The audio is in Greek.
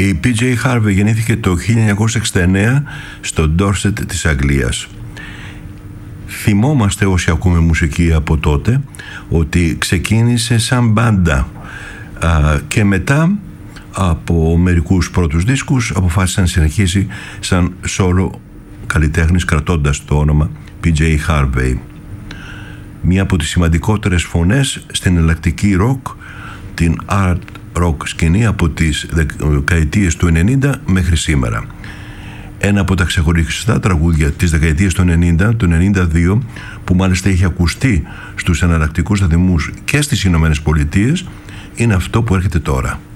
Η PJ Harvey γεννήθηκε το 1969 στο Dorset της Αγγλίας. Θυμόμαστε όσοι ακούμε μουσική από τότε ότι ξεκίνησε σαν μπάντα και μετά από μερικούς πρώτους δίσκους αποφάσισε να συνεχίσει σαν σόλο καλλιτέχνης κρατώντας το όνομα PJ Harvey. Μία από τις σημαντικότερες φωνές στην εναλλακτική ροκ, την art rock σκηνή από τις δεκαετίες του 90 μέχρι σήμερα. Ένα από τα ξεχωριστά τραγούδια της δεκαετίας του 90, του 92, που μάλιστα είχε ακουστεί στους εναλλακτικούς σταθμούς και στις Ηνωμένες Πολιτείες, είναι αυτό που έρχεται τώρα.